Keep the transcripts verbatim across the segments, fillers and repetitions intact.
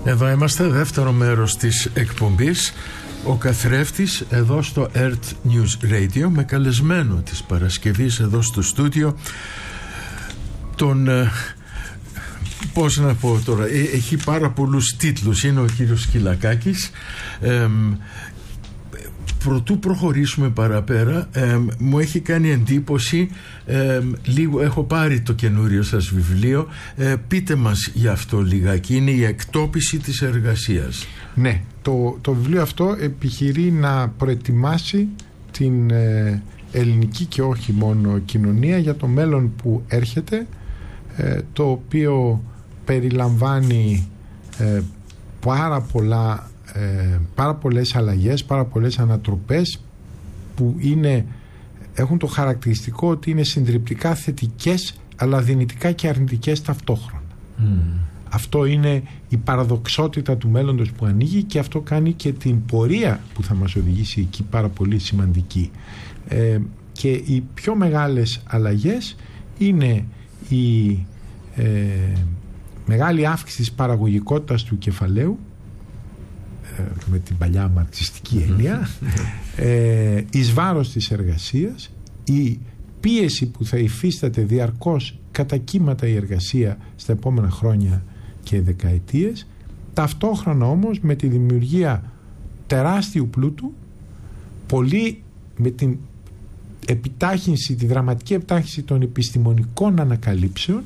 Εδώ είμαστε, δεύτερο μέρος της εκπομπής, ο καθρέφτης, εδώ στο Earth News Radio, με καλεσμένο της Παρασκευής εδώ στο στούντιο τον, πώς να πω τώρα, έχει πάρα πολλούς τίτλους, είναι ο κύριος Σκυλακάκης. ε, Προτού προχωρήσουμε παραπέρα, ε, μου έχει κάνει εντύπωση, ε, λίγο, έχω πάρει το καινούριο σας βιβλίο, ε, πείτε μας γι' αυτό λιγάκι. Είναι η εκτόπιση της εργασίας. Ναι, το, το βιβλίο αυτό επιχειρεί να προετοιμάσει την ε, ελληνική και όχι μόνο κοινωνία για το μέλλον που έρχεται, ε, το οποίο περιλαμβάνει ε, πάρα πολλά Ε, πάρα πολλές αλλαγές, πάρα πολλές ανατροπές που είναι, έχουν το χαρακτηριστικό ότι είναι συντριπτικά θετικές αλλά δυνητικά και αρνητικές ταυτόχρονα. Mm. Αυτό είναι η παραδοξότητα του μέλλοντος που ανοίγει, και αυτό κάνει και την πορεία που θα μας οδηγήσει εκεί πάρα πολύ σημαντική. Ε, και οι πιο μεγάλες αλλαγές είναι η ε, μεγάλη αύξηση της παραγωγικότητας του κεφαλαίου με την παλιά μαρξιστική έννοια, ε, εις βάρος της εργασίας, η πίεση που θα υφίσταται διαρκώς κατά κύματα η εργασία στα επόμενα χρόνια και δεκαετίες, ταυτόχρονα όμως με τη δημιουργία τεράστιου πλούτου, πολύ με την επιτάχυνση, τη δραματική επιτάχυνση των επιστημονικών ανακαλύψεων,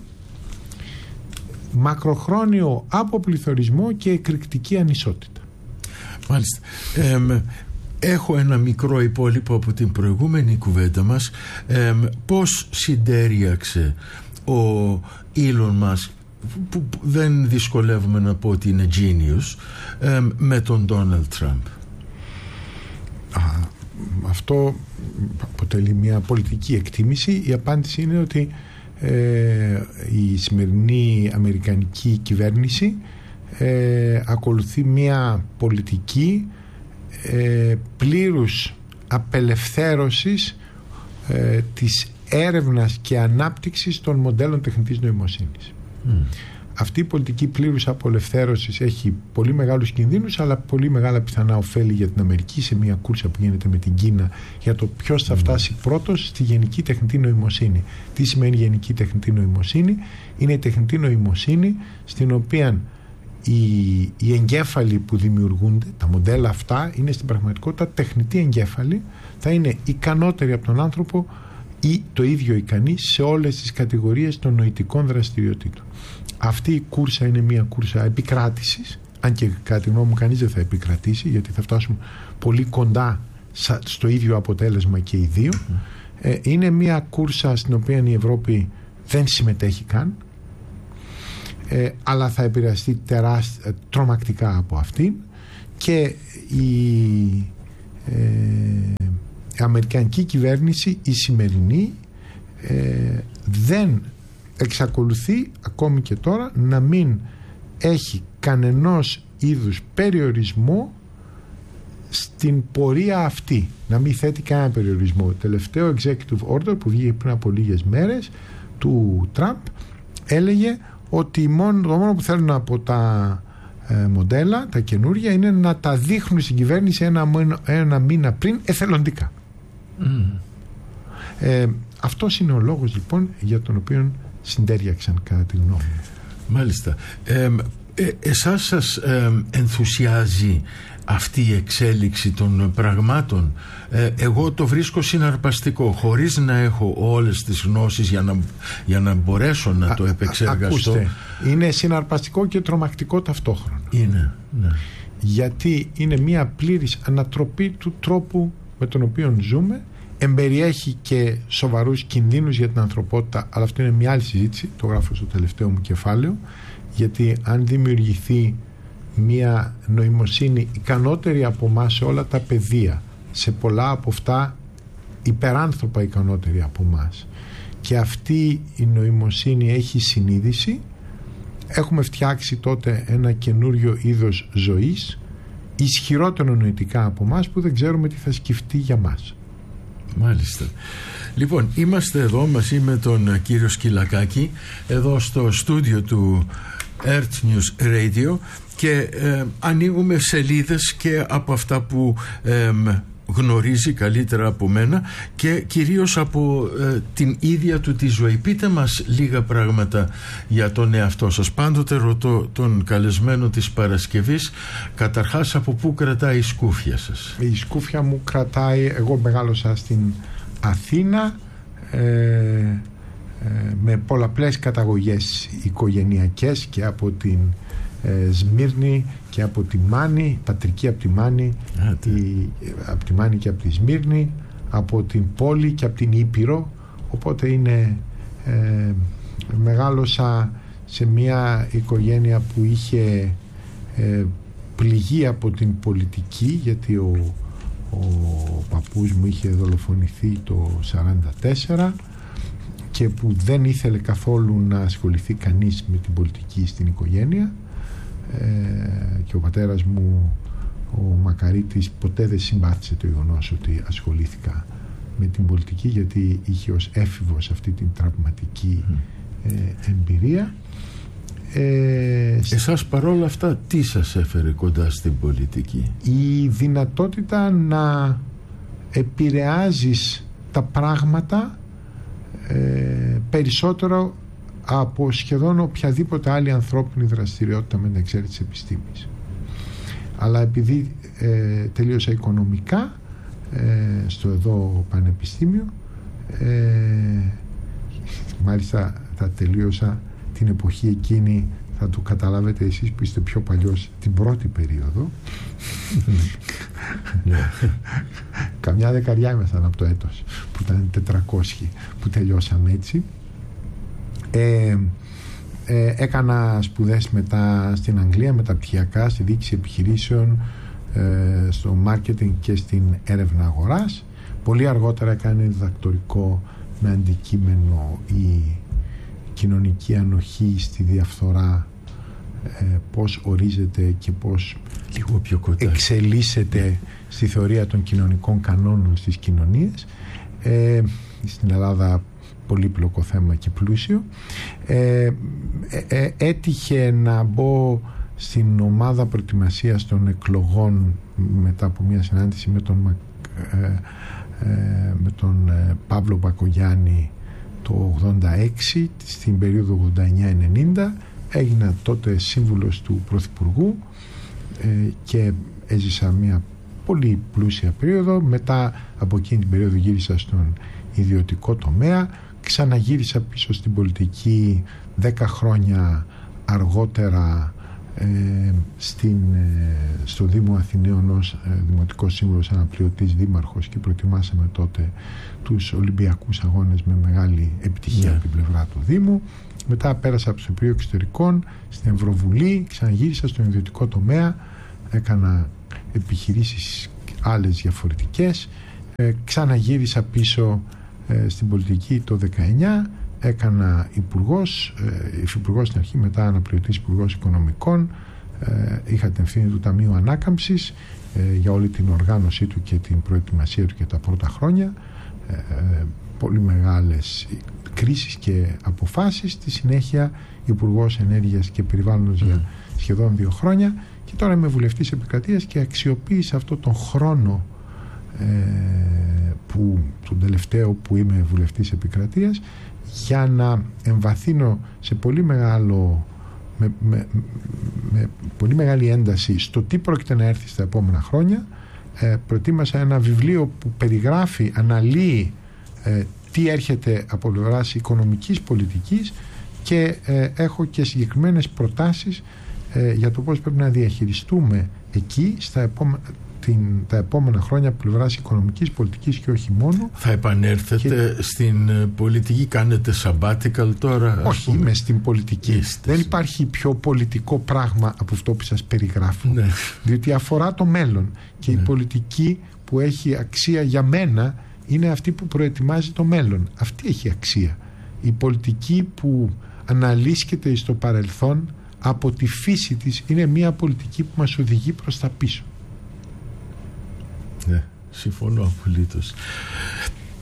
μακροχρόνιο αποπληθωρισμό και εκρηκτική ανισότητα. Μάλιστα. Ε, έχω ένα μικρό υπόλοιπο από την προηγούμενη κουβέντα μας. Ε, πώς συντέριαξε ο Elon Musk, που δεν δυσκολεύομαι να πω ότι είναι genius, ε, με τον Donald Trump? Α, αυτό αποτελεί μια πολιτική εκτίμηση. Η απάντηση είναι ότι ε, η σημερινή αμερικανική κυβέρνηση Ε, ακολουθεί μια πολιτική ε, πλήρους απελευθέρωσης ε, της έρευνας και ανάπτυξης των μοντέλων τεχνητής νοημοσύνης. Mm. Αυτή η πολιτική πλήρους απελευθέρωσης έχει πολύ μεγάλους κινδύνους, αλλά πολύ μεγάλα πιθανά ωφέλη για την Αμερική σε μια κούρσα που γίνεται με την Κίνα για το ποιος θα φτάσει πρώτος στη γενική τεχνητή νοημοσύνη. Τι σημαίνει γενική τεχνητή νοημοσύνη? Είναι η τεχνητή νοημοσύνη στην οποία Οι, οι εγκέφαλοι που δημιουργούνται, τα μοντέλα αυτά, είναι στην πραγματικότητα τεχνητοί εγκέφαλοι, θα είναι ικανότεροι από τον άνθρωπο ή το ίδιο ικανοί σε όλες τις κατηγορίες των νοητικών δραστηριοτήτων. Αυτή η κούρσα είναι μια κούρσα επικράτησης, αν και κατά τη γνώμη μου κανείς δεν θα επικρατήσει, γιατί θα φτάσουμε πολύ κοντά στο ίδιο αποτέλεσμα και οι δύο. Mm. Ε, είναι μια κούρσα στην οποία η Ευρώπη δεν συμμετέχει καν, Ε, αλλά θα επηρεαστεί τεράστια, τρομακτικά από αυτήν, και η ε, αμερικανική κυβέρνηση, η σημερινή, ε, δεν εξακολουθεί ακόμη και τώρα να μην έχει κανενός είδους περιορισμό στην πορεία αυτή, να μην θέτει κανένα περιορισμό. Το τελευταίο executive order που βγήκε πριν από λίγες μέρες του Τραμπ έλεγε ότι μόνο, το μόνο που θέλουν από τα ε, μοντέλα, τα καινούργια, είναι να τα δείχνουν στην κυβέρνηση ένα, ένα μήνα πριν εθελοντικά. Mm. Ε, αυτός είναι ο λόγος λοιπόν για τον οποίο συντέριαξαν κατά τη γνώμη μου. Μάλιστα. Ε, ε, εσάς σας ε, ενθουσιάζει αυτή η εξέλιξη των πραγμάτων? Ε, εγώ το βρίσκω συναρπαστικό, χωρίς να έχω όλες τις γνώσεις για να, για να μπορέσω να α, το επεξεργαστώ. Ακούστε, είναι συναρπαστικό και τρομακτικό ταυτόχρονα. Είναι, ναι. Γιατί είναι μια πλήρης ανατροπή του τρόπου με τον οποίο ζούμε, εμπεριέχει και σοβαρούς κινδύνους για την ανθρωπότητα, αλλά αυτό είναι μια άλλη συζήτηση, το γράφω στο τελευταίο μου κεφάλαιο, γιατί αν δημιουργηθεί μια νοημοσύνη ικανότερη από εμάς σε όλα τα πεδία, σε πολλά από αυτά υπεράνθρωπα ικανότερη από εμάς, και αυτή η νοημοσύνη έχει συνείδηση, έχουμε φτιάξει τότε ένα καινούριο είδος ζωής, ισχυρότερο νοητικά από εμάς, που δεν ξέρουμε τι θα σκεφτεί για μας. Μάλιστα. Λοιπόν, είμαστε εδώ μαζί με τον κύριο Σκυλακάκη, εδώ στο στούντιο του Earth News Radio και ε, ανοίγουμε σελίδες και από αυτά που ε, γνωρίζει καλύτερα από μένα και κυρίως από ε, την ίδια του τη ζωή. Πείτε μας λίγα πράγματα για τον εαυτό σας. Πάντοτε ρωτώ τον καλεσμένο της Παρασκευής, καταρχάς, από πού κρατάει η σκούφια σας? Η σκούφια μου κρατάει, εγώ μεγάλωσα στην Αθήνα, ε, ε, με πολλαπλές καταγωγές οικογενειακές και από την ε, Σμύρνη και από τη Μάνη, πατρική από τη Μάνη, η, από τη Μάνη και από τη Σμύρνη, από την πόλη και από την Ήπειρο, οπότε είναι ε, μεγάλωσα σε μια οικογένεια που είχε ε, πληγεί από την πολιτική, γιατί ο, ο παππούς μου είχε δολοφονηθεί το σαράντα τέσσερα και που δεν ήθελε καθόλου να ασχοληθεί κανείς με την πολιτική στην οικογένεια. Ε, και ο πατέρας μου, ο Μακαρίτης, ποτέ δεν συμπάθησε το γεγονός ότι ασχολήθηκα με την πολιτική, γιατί είχε ως έφηβος αυτή την τραυματική ε, εμπειρία. ε, Εσάς παρόλα αυτά τι σας έφερε κοντά στην πολιτική? Η δυνατότητα να επηρεάζεις τα πράγματα ε, περισσότερο από σχεδόν οποιαδήποτε άλλη ανθρώπινη δραστηριότητα, με την εξαίρεση της επιστήμης. Αλλά επειδή ε, τελείωσα οικονομικά ε, στο εδώ πανεπιστήμιο, ε, μάλιστα θα τελείωσα την εποχή εκείνη, θα το καταλάβετε εσείς που είστε πιο παλιός, την πρώτη περίοδο. Καμιά δεκαριά ήμασταν από το έτος που ήταν τετρακόσιοι που τελειώσαμε έτσι. Ε, ε, έκανα σπουδές μετά στην Αγγλία, μεταπτυχιακά στη διοίκηση επιχειρήσεων, ε, στο μάρκετινγκ και στην έρευνα αγοράς. Πολύ αργότερα έκανε διδακτορικό με αντικείμενο η κοινωνική ανοχή στη διαφθορά, ε, πώς ορίζεται και πώς λίγο πιο κοντά εξελίσσεται στη θεωρία των κοινωνικών κανόνων στις κοινωνίες. ε, στην Ελλάδα πολύπλοκο θέμα και πλούσιο. ε, ε, έτυχε να μπω στην ομάδα προετοιμασίας των εκλογών μετά από μια συνάντηση με τον, ε, ε, με τον ε, Παύλο Μπακογιάννη το ογδόντα έξι, στην περίοδο ογδόντα εννιά ενενήντα. Έγινα τότε σύμβουλος του Πρωθυπουργού ε, και έζησα μια πολύ πλούσια περίοδο. Μετά από εκείνη την περίοδο γύρισα στον ιδιωτικό τομέα, ξαναγύρισα πίσω στην πολιτική δέκα χρόνια αργότερα, ε, στην, ε, στο Δήμο Αθηναίων ως ε, Δημοτικός Σύμβουλος Αναπληρωτής Δήμαρχος και προετοιμάσαμε τότε τους Ολυμπιακούς Αγώνες με μεγάλη επιτυχία yeah. από την πλευρά του Δήμου. Μετά πέρασα από το Υπουργείο Εξωτερικών στην Ευρωβουλή, ξαναγύρισα στον ιδιωτικό τομέα, έκανα επιχειρήσεις άλλες διαφορετικές, ε, ξαναγύρισα πίσω ε, στην πολιτική το δεκαεννιά, έκανα υπουργός, ε, υφυπουργός στην αρχή, μετά αναπληρωτής υπουργός οικονομικών, ε, είχα την ευθύνη του Ταμείου Ανάκαμψης ε, για όλη την οργάνωσή του και την προετοιμασία του και τα πρώτα χρόνια, ε, ε, πολύ μεγάλες κρίσεις και αποφάσεις. Στη συνέχεια υπουργός Ενέργειας και Περιβάλλοντος mm. για σχεδόν δύο χρόνια και τώρα είμαι βουλευτής επικρατείας και αξιοποίησα αυτό τον χρόνο ε, που, τον τελευταίο που είμαι βουλευτής επικρατείας για να εμβαθύνω σε πολύ μεγάλο με, με, με πολύ μεγάλη ένταση στο τι πρόκειται να έρθει στα επόμενα χρόνια. ε, προετοίμασα ένα βιβλίο που περιγράφει, αναλύει ε, τι έρχεται από πλευράς οικονομικής πολιτικής και ε, έχω και συγκεκριμένες προτάσεις ε, για το πώς πρέπει να διαχειριστούμε εκεί στα επόμενα, την, τα επόμενα χρόνια από πλευράς οικονομικής πολιτικής και όχι μόνο. Θα επανέλθετε και... στην πολιτική, κάνετε sabbatical τώρα? Όχι, πούμε. Είμαι στην πολιτική. Είστε. Δεν υπάρχει πιο πολιτικό πράγμα από αυτό που σας περιγράφω. Ναι. Διότι αφορά το μέλλον και ναι. η πολιτική που έχει αξία για μένα είναι αυτή που προετοιμάζει το μέλλον. Αυτή έχει αξία. Η πολιτική που αναλύσκεται στο παρελθόν από τη φύση της είναι μια πολιτική που μας οδηγεί προς τα πίσω. Ναι, συμφωνώ απολύτως.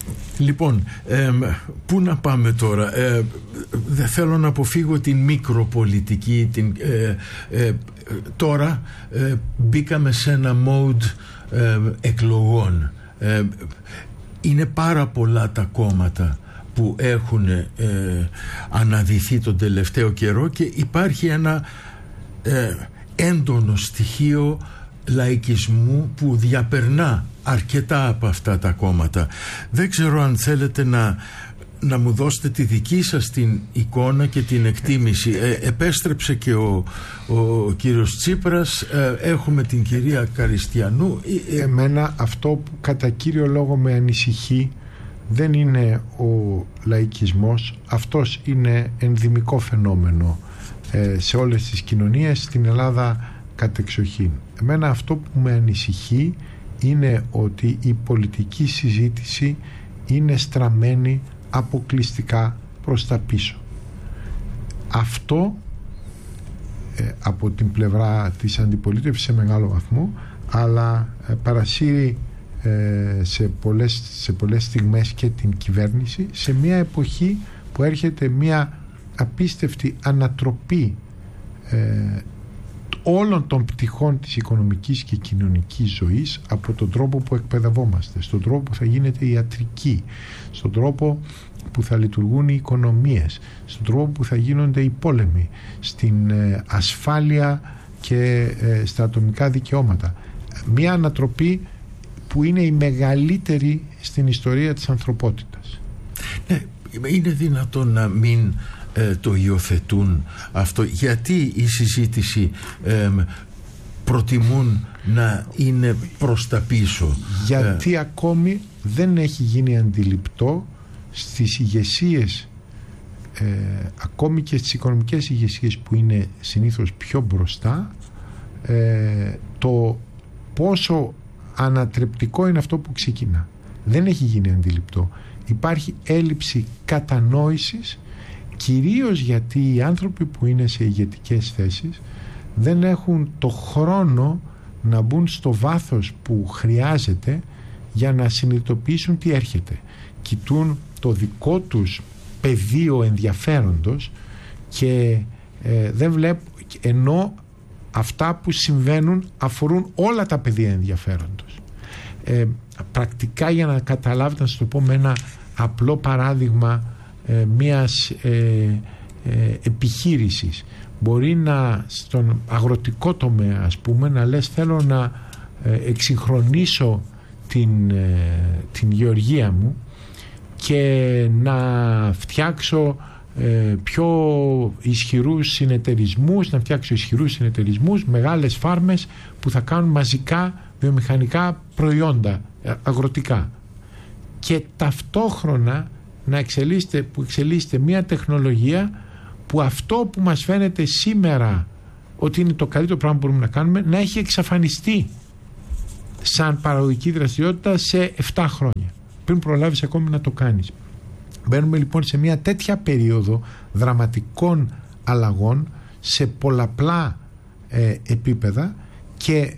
Λοιπόν, ε, πού να πάμε τώρα? Ε, δεν θέλω να αποφύγω την μικροπολιτική. Την, ε, ε, τώρα ε, μπήκαμε σε ένα mode ε, εκλογών. Ε, είναι πάρα πολλά τα κόμματα που έχουν ε, αναδυθεί τον τελευταίο καιρό και υπάρχει ένα ε, έντονο στοιχείο λαϊκισμού που διαπερνά αρκετά από αυτά τα κόμματα. Δεν ξέρω αν θέλετε να, να μου δώσετε τη δική σας την εικόνα και την εκτίμηση. Ε, επέστρεψε και ο, ο κύριος Τσίπρας, ε, έχουμε την κυρία Καριστιανού. Εμένα αυτό που κατά κύριο λόγο με ανησυχεί δεν είναι ο λαϊκισμός, αυτός είναι ενδυμικό φαινόμενο ε, σε όλες τις κοινωνίες, στην Ελλάδα κατεξοχήν. Εμένα αυτό που με ανησυχεί είναι ότι η πολιτική συζήτηση είναι στραμμένη αποκλειστικά προς τα πίσω. Αυτό ε, από την πλευρά της αντιπολίτευσης σε μεγάλο βαθμό, αλλά ε, παρασύρει ε, σε, πολλές, σε πολλές στιγμές και την κυβέρνηση σε μια εποχή που έρχεται μια απίστευτη ανατροπή ε, όλων των πτυχών της οικονομικής και κοινωνικής ζωής, από τον τρόπο που εκπαιδευόμαστε, στον τρόπο που θα γίνεται η ιατρική, στον τρόπο που θα λειτουργούν οι οικονομίες, στον τρόπο που θα γίνονται οι πόλεμοι, στην ε, ασφάλεια και ε, στα ατομικά δικαιώματα. Μια ανατροπή που είναι η μεγαλύτερη στην ιστορία της ανθρωπότητας. Ναι, είναι δυνατόν να μην Ε, το υιοθετούν αυτό? Γιατί η συζήτηση ε, προτιμούν να είναι προς τα πίσω? Γιατί ε, ακόμη δεν έχει γίνει αντιληπτό στις ηγεσίες, ε, ακόμη και στις οικονομικές ηγεσίες που είναι συνήθως πιο μπροστά, ε, το πόσο ανατρεπτικό είναι αυτό που ξεκινά. Δεν έχει γίνει αντιληπτό. Υπάρχει έλλειψη κατανόησης, κυρίως γιατί οι άνθρωποι που είναι σε ηγετικές θέσεις δεν έχουν το χρόνο να μπουν στο βάθος που χρειάζεται για να συνειδητοποιήσουν τι έρχεται. Κοιτούν το δικό τους πεδίο ενδιαφέροντος και ε, δεν βλέπουν, ενώ αυτά που συμβαίνουν αφορούν όλα τα πεδία ενδιαφέροντος. Ε, πρακτικά, για να καταλάβετε, να σας το πω με ένα απλό παράδειγμα Ε, μιας ε, ε, επιχείρησης, μπορεί να στον αγροτικό τομέα, ας πούμε, να λες θέλω να ε, εξυγχρονίσω την, ε, την γεωργία μου και να φτιάξω ε, πιο ισχυρούς συνεταιρισμούς, να φτιάξω ισχυρούς συνεταιρισμούς, μεγάλες φάρμες που θα κάνουν μαζικά βιομηχανικά προϊόντα ε, αγροτικά, και ταυτόχρονα να εξελίσσεται, που εξελίσσεται μια τεχνολογία που αυτό που μας φαίνεται σήμερα ότι είναι το καλύτερο πράγμα που μπορούμε να κάνουμε, να έχει εξαφανιστεί σαν παραγωγική δραστηριότητα σε επτά χρόνια, πριν προλάβεις ακόμη να το κάνεις. Μπαίνουμε λοιπόν σε μια τέτοια περίοδο δραματικών αλλαγών σε πολλαπλά ε, επίπεδα, και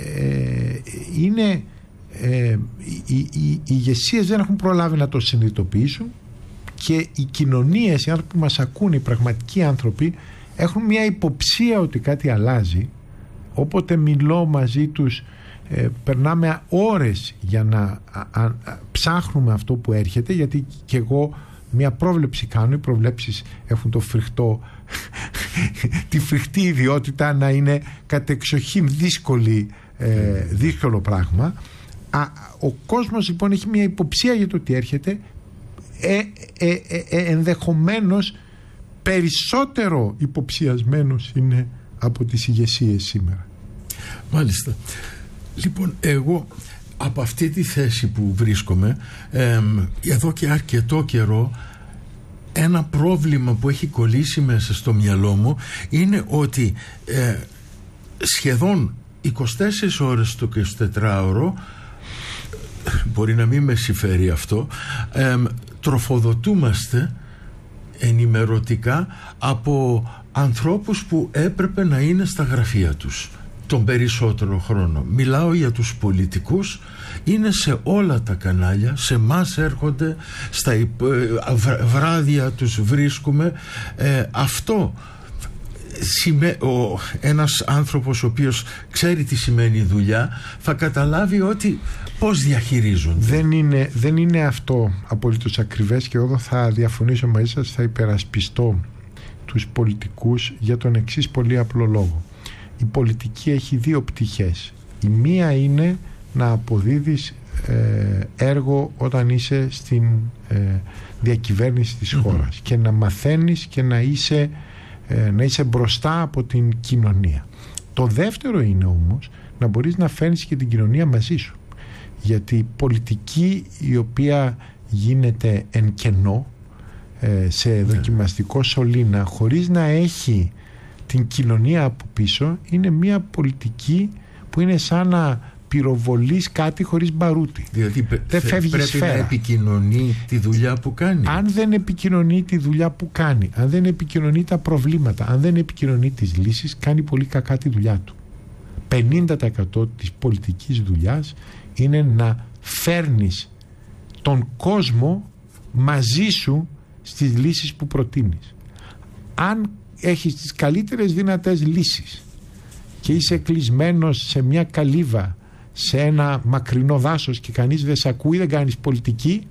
ε, είναι Ε, οι, οι, οι ηγεσίες δεν έχουν προλάβει να το συνειδητοποιήσουν, και οι κοινωνίες, οι άνθρωποι που μας ακούν, οι πραγματικοί άνθρωποι, έχουν μια υποψία ότι κάτι αλλάζει. Όποτε μιλώ μαζί τους, ε, περνάμε ώρες για να α, α, ψάχνουμε αυτό που έρχεται, γιατί και εγώ μια πρόβλεψη κάνω. Οι προβλέψεις έχουν το φρικτό τη φρικτή ιδιότητα να είναι κατεξοχήν δύσκολη, ε, δύσκολο πράγμα. Α, ο κόσμος λοιπόν έχει μια υποψία για το τι έρχεται, ε, ε, ε, ε, ενδεχομένως περισσότερο υποψιασμένος είναι από τις ηγεσίες σήμερα. Μάλιστα. Λοιπόν, εγώ από αυτή τη θέση που βρίσκομαι ε, εδώ και αρκετό καιρό, ένα πρόβλημα που έχει κολλήσει μέσα στο μυαλό μου είναι ότι ε, σχεδόν είκοσι τέσσερις ώρες το εικοσιτετράωρο, μπορεί να μην με συμφέρει αυτό, ε, τροφοδοτούμαστε ενημερωτικά από ανθρώπους που έπρεπε να είναι στα γραφεία τους τον περισσότερο χρόνο. Μιλάω για τους πολιτικούς, είναι σε όλα τα κανάλια, σε μας έρχονται, στα βράδια τους βρίσκουμε. ε, αυτό ο, ένας άνθρωπος ο οποίος ξέρει τι σημαίνει δουλειά θα καταλάβει ότι πώς διαχειρίζονται. Δεν είναι, δεν είναι αυτό απολύτως ακριβές, και εδώ θα διαφωνήσω μαζί σας, θα υπερασπιστώ τους πολιτικούς για τον εξής πολύ απλό λόγο. Η πολιτική έχει δύο πτυχές. Η μία είναι να αποδίδεις ε, έργο όταν είσαι στην ε, διακυβέρνηση της mm-hmm. χώρας, και να μαθαίνεις και να είσαι, ε, να είσαι μπροστά από την κοινωνία. Το δεύτερο είναι όμως να μπορείς να φέρνεις και την κοινωνία μαζί σου, γιατί η πολιτική η οποία γίνεται εν κενό, ε, σε δοκιμαστικό σωλήνα, χωρίς να έχει την κοινωνία από πίσω, είναι μια πολιτική που είναι σαν να πυροβολείς κάτι χωρίς μπαρούτι. Δηλαδή δεν φεύγει πρέπει σφαίρα. Να επικοινωνεί τη δουλειά που κάνει. Αν δεν επικοινωνεί τη δουλειά που κάνει, αν δεν επικοινωνεί τα προβλήματα, αν δεν επικοινωνεί τις λύσεις, κάνει πολύ κακά τη δουλειά του. πενήντα τοις εκατό της πολιτικής δουλειάς είναι να φέρνεις τον κόσμο μαζί σου στις λύσεις που προτείνεις. Αν έχεις τις καλύτερες δυνατές λύσεις και είσαι κλεισμένος σε μια καλύβα, σε ένα μακρινό δάσος, και κανείς δεν σε ακούει, δεν κάνεις πολιτική,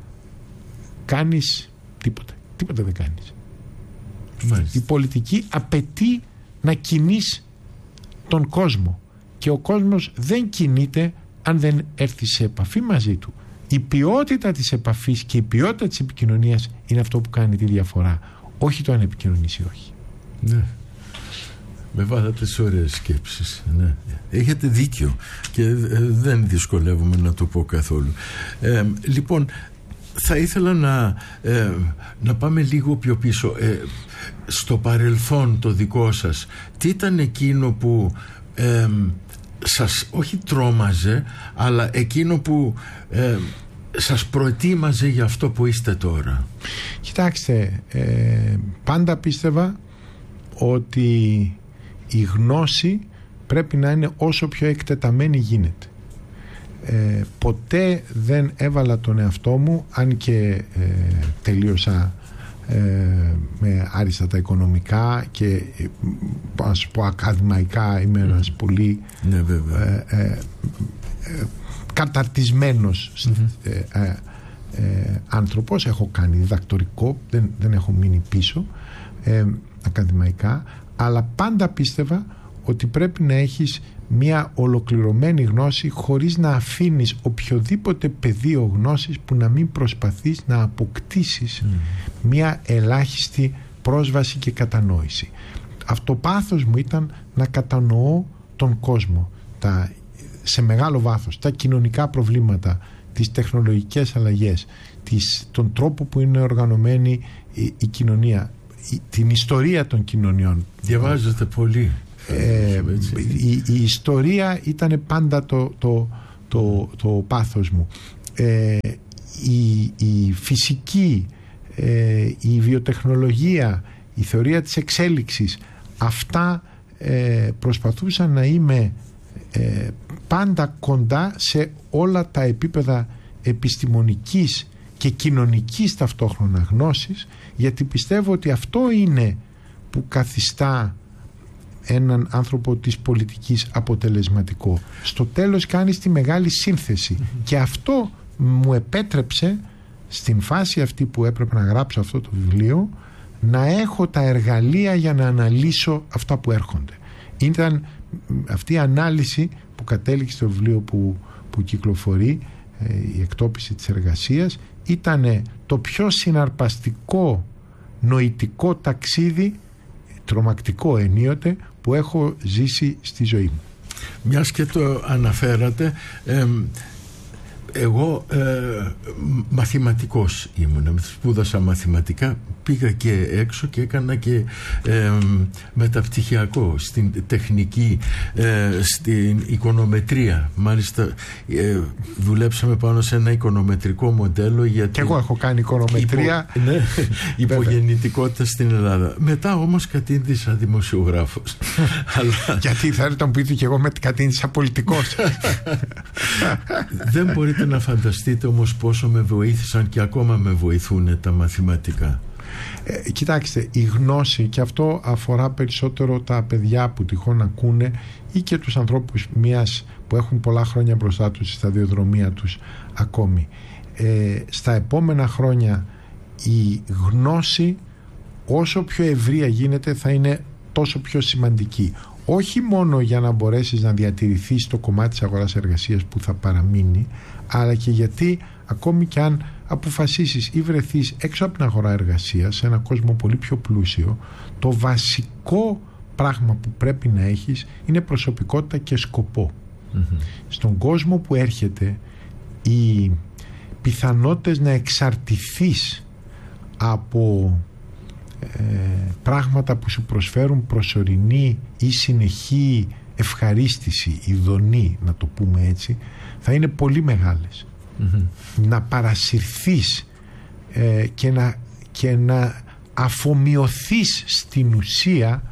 κάνεις τίποτα. Τίποτα δεν κάνεις. Μάλιστα. Η πολιτική απαιτεί να κινείς τον κόσμο, και ο κόσμος δεν κινείται αν δεν έρθει σε επαφή μαζί του. Η ποιότητα της επαφής και η ποιότητα της επικοινωνίας είναι αυτό που κάνει τη διαφορά, όχι το αν επικοινωνείς ή όχι. Ναι. Με βάλατε σε ωραίες σκέψεις. Ναι. Έχετε δίκιο και ε, δεν δυσκολεύομαι να το πω καθόλου. Ε, λοιπόν, θα ήθελα να, ε, να πάμε λίγο πιο πίσω. Ε, στο παρελθόν το δικό σας, τι ήταν εκείνο που ε, σας όχι τρόμαζε, αλλά εκείνο που ε, σας προετοίμαζε για αυτό που είστε τώρα? Κοιτάξτε, ε, πάντα πίστευα ότι η γνώση πρέπει να είναι όσο πιο εκτεταμένη γίνεται. Ε, ποτέ δεν έβαλα τον εαυτό μου, αν και ε, τελείωσα ε, με άριστα τα οικονομικά και ας πω ακαδημαϊκά είμαι ένας πολύ ναι, βέβαια. Ε, ε, ε, καταρτισμένος mm-hmm. ε, ε, ε, άνθρωπος. Έχω κάνει διδακτορικό, δεν, δεν έχω μείνει πίσω ε, ακαδημαϊκά, αλλά πάντα πίστευα ότι πρέπει να έχεις μια ολοκληρωμένη γνώση, χωρίς να αφήνεις οποιοδήποτε πεδίο γνώσης που να μην προσπαθείς να αποκτήσεις mm. μια ελάχιστη πρόσβαση και κατανόηση. Αυτό πάθος μου ήταν να κατανοώ τον κόσμο, τα, σε μεγάλο βάθος, τα κοινωνικά προβλήματα, τις τεχνολογικές αλλαγές, τις, τον τρόπο που είναι οργανωμένη η, η κοινωνία, η, την ιστορία των κοινωνιών. Διαβάζετε πολύ. Ε, η, η ιστορία ήταν πάντα το, το, το, το πάθος μου. Ε, η, η φυσική, ε, η βιοτεχνολογία, η θεωρία της εξέλιξης, αυτά ε, προσπαθούσα να είμαι ε, πάντα κοντά σε όλα τα επίπεδα επιστημονικής και κοινωνικής ταυτόχρονα γνώσης, γιατί πιστεύω ότι αυτό είναι που καθιστά έναν άνθρωπο της πολιτικής αποτελεσματικό. Στο τέλος κάνεις τη μεγάλη σύνθεση mm-hmm. και αυτό μου επέτρεψε στην φάση αυτή που έπρεπε να γράψω αυτό το βιβλίο να έχω τα εργαλεία για να αναλύσω αυτά που έρχονται. Ήταν αυτή η ανάλυση που κατέληξε στο βιβλίο που, που κυκλοφορεί, ε, η εκτόπιση της εργασίας, ήταν το πιο συναρπαστικό νοητικό ταξίδι, τρομακτικό ενίοτε, που έχω ζήσει στη ζωή μου. Μιας και το αναφέρατε, ε, εγώ ε, μαθηματικός ήμουν, σπούδασα μαθηματικά, πήγα και έξω και έκανα και ε, μεταπτυχιακό στην τεχνική, ε, στην οικονομετρία. Μάλιστα ε, δουλέψαμε πάνω σε ένα οικονομετρικό μοντέλο για και εγώ έχω κάνει οικονομετρία υπο, ναι, υπογεννητικότητα στην Ελλάδα. Μετά όμως κατήντησα δημοσιογράφος. Αλλά... γιατί θα έρθω να πείτε και εγώ με κατήντησα πολιτικός. Δεν μπορείτε να φανταστείτε όμως πόσο με βοήθησαν και ακόμα με βοηθούν τα μαθηματικά. Ε, κοιτάξτε, η γνώση, και αυτό αφορά περισσότερο τα παιδιά που τυχόν ακούνε ή και τους ανθρώπους μιας που έχουν πολλά χρόνια μπροστά τους στη σταδιοδρομία τους ακόμη. Ε, στα επόμενα χρόνια η γνώση όσο πιο ευρεία γίνεται θα είναι τόσο πιο σημαντική. Όχι μόνο για να μπορέσεις να διατηρηθείς το κομμάτι της αγοράς εργασίας που θα παραμείνει, αλλά και γιατί ακόμη και αν αποφασίσεις ή βρεθείς έξω από την αγορά εργασίας σε έναν κόσμο πολύ πιο πλούσιο, το βασικό πράγμα που πρέπει να έχεις είναι προσωπικότητα και σκοπό. Mm-hmm. Στον κόσμο που έρχεται, οι πιθανότητες να εξαρτηθείς από ε, πράγματα που σου προσφέρουν προσωρινή ή συνεχή ευχαρίστηση, ειδονή, να το πούμε έτσι, θα είναι πολύ μεγάλες. Mm-hmm. Να παρασυρθείς ε, και, να, και να αφομοιωθείς στην ουσία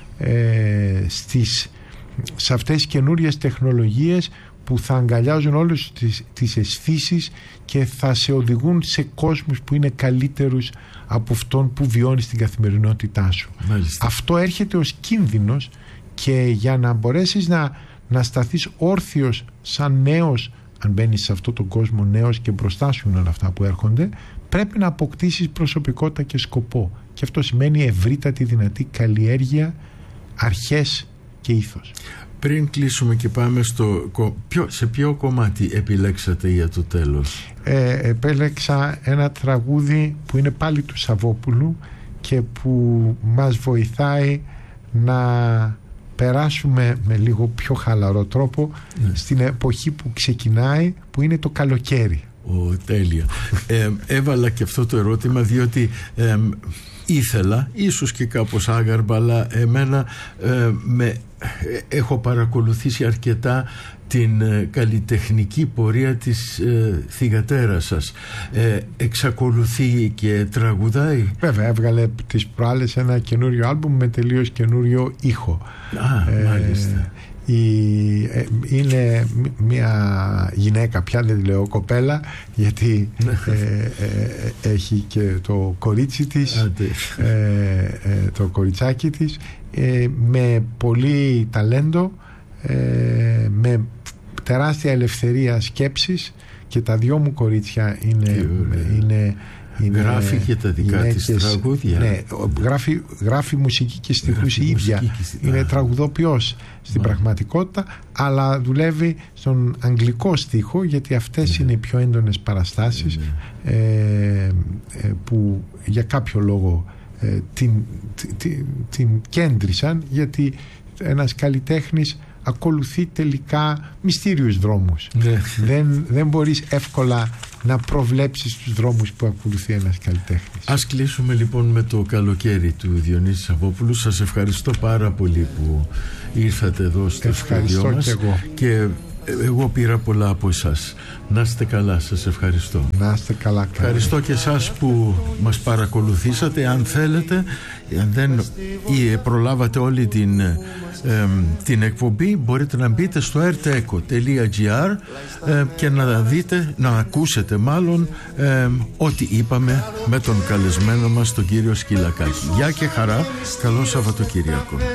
ε, στις, σε αυτές τις καινούριες τεχνολογίες που θα αγκαλιάζουν όλες τις, τις αισθήσεις και θα σε οδηγούν σε κόσμους που είναι καλύτερους από αυτόν που βιώνεις την καθημερινότητά σου. Μάλιστα. Αυτό έρχεται ως κίνδυνος, και για να μπορέσεις να, να σταθείς όρθιος σαν νέος, αν μπαίνεις σε αυτόν τον κόσμο νέος και μπροστά σου είναι όλα αυτά που έρχονται, πρέπει να αποκτήσεις προσωπικότητα και σκοπό, και αυτό σημαίνει ευρύτατη δυνατή καλλιέργεια, αρχές και ήθος. Πριν κλείσουμε και πάμε στο ποιο, σε ποιο κομμάτι επιλέξατε για το τέλος? Ε, επέλεξα ένα τραγούδι που είναι πάλι του Σαββόπουλου και που μας βοηθάει να περάσουμε με λίγο πιο χαλαρό τρόπο ναι. στην εποχή που ξεκινάει, που είναι το καλοκαίρι. Ω, τέλεια. ε, έβαλα και αυτό το ερώτημα διότι ε, ήθελα, ίσως και κάπως άγαρμα, αλλά εμένα ε, με, έχω παρακολουθήσει αρκετά την ε, καλλιτεχνική πορεία της ε, θυγατέρας σας. Ε, εξακολουθεί και τραγουδάει? Βέβαια, έβγαλε τις προάλλες ένα καινούριο άλμπουμ με τελείως καινούριο ήχο. Α, ε, μάλιστα. Η, ε, είναι μια γυναίκα, πια δεν τη λέω κοπέλα, γιατί ε, ε, έχει και το κορίτσι της, ε, ε, το κοριτσάκι της, ε, με πολύ ταλέντο, ε, με τεράστια ελευθερία σκέψης, και τα δυο μου κορίτσια είναι, είναι Είναι, γράφει και τα δικά της τραγούδια. Ναι, γράφει, γράφει μουσική και στιχούς η ίδια. Είναι α. τραγουδοποιός στην α. πραγματικότητα, αλλά δουλεύει στον αγγλικό στίχο, γιατί αυτές ναι. είναι οι πιο έντονες παραστάσεις ναι. ε, ε, που για κάποιο λόγο ε, την, την, την κέντρισαν, γιατί ένας καλλιτέχνης ακολουθεί τελικά μυστήριους δρόμους. Ναι. δεν, δεν μπορείς εύκολα να προβλέψεις τους δρόμους που ακολουθεί ένας καλλιτέχνης. Ας κλείσουμε λοιπόν με το καλοκαίρι του Διονύση Σαββόπουλου. Σας ευχαριστώ πάρα πολύ που ήρθατε εδώ στο στούντιο μας. Και εγώ. Και εγώ πήρα πολλά από εσάς. Να είστε καλά, σας ευχαριστώ. Να είστε καλά, καλά. Ευχαριστώ και εσάς που μας παρακολουθήσατε. Αν θέλετε, αν δεν προλάβατε όλη την, ε, την εκπομπή, μπορείτε να μπείτε στο ερτέκο τελεία τζι άρ ε, και να δείτε, να ακούσετε μάλλον ε, ό,τι είπαμε με τον καλεσμένο μας, τον κύριο Σκυλακάκη. Γεια και χαρά, καλό Σαββατοκύριακο.